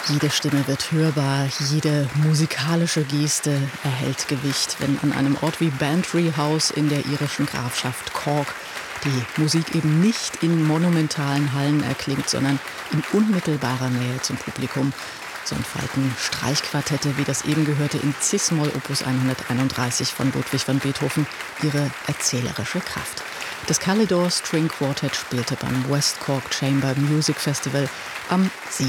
Jede Stimme wird hörbar, jede musikalische Geste erhält Gewicht, wenn an einem Ort wie Bantry House in der irischen Grafschaft Cork die Musik eben nicht in monumentalen Hallen erklingt, sondern in unmittelbarer Nähe zum Publikum. So entfalten Streichquartette wie das eben gehörte in Cis-Moll Opus 131 von Ludwig van Beethoven ihre erzählerische Kraft. Das Kalidor String Quartet spielte beim West Cork Chamber Music Festival am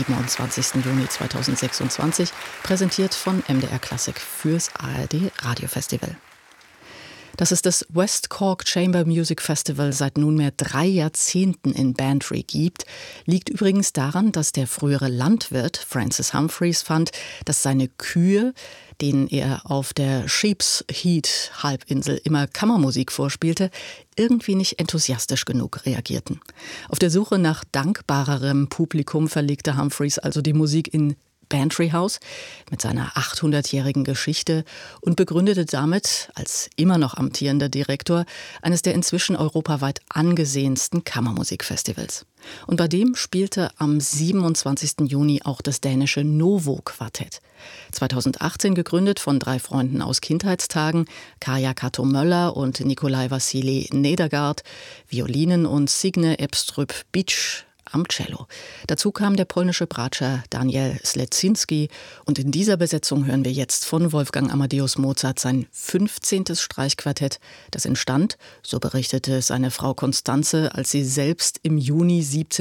27. Juni 2026, präsentiert von MDR Klassik fürs ARD Radiofestival. Dass es das West Cork Chamber Music Festival seit nunmehr 3 Jahrzehnten in Bantry gibt, liegt übrigens daran, dass der frühere Landwirt Francis Humphreys fand, dass seine Kühe, denen er auf der Sheep's Head Halbinsel immer Kammermusik vorspielte, irgendwie nicht enthusiastisch genug reagierten. Auf der Suche nach dankbarerem Publikum verlegte Humphreys also die Musik in Bantry House mit seiner 800-jährigen Geschichte und begründete damit als immer noch amtierender Direktor eines der inzwischen europaweit angesehensten Kammermusikfestivals. Und bei dem spielte am 27. Juni auch das dänische Novo-Quartett. 2018 gegründet von 3 Freunden aus Kindheitstagen, Kaja Kato Möller und Nikolai Vassili Nedergaard, Violinen und Signe Ebstrup-Bitsch am Cello. Dazu kam der polnische Bratscher Daniel Sledzinski und in dieser Besetzung hören wir jetzt von Wolfgang Amadeus Mozart sein 15. Streichquartett, das entstand, so berichtete seine Frau Konstanze, als sie selbst im Juni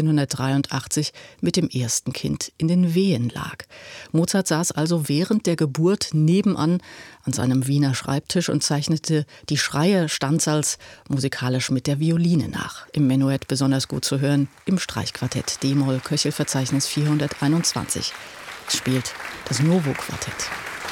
1783 mit dem ersten Kind in den Wehen lag. Mozart saß also während der Geburt nebenan an seinem Wiener Schreibtisch und zeichnete die Schreie Stanzals musikalisch mit der Violine nach. Im Menuett besonders gut zu hören, im Streichquartett D-Moll Köchelverzeichnis 421. Es spielt das Novo-Quartett.